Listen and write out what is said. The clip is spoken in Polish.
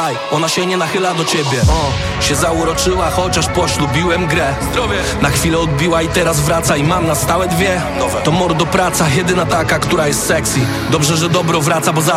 Słuchaj, ona się nie nachyla do ciebie. Się zauroczyła, chociaż poślubiłem grę. Zdrowie. Na chwilę odbiła i teraz wraca i mam na stałe dwie. To mordo praca, jedyna taka, która jest sexy. Dobrze, że dobro wraca, bo zawsze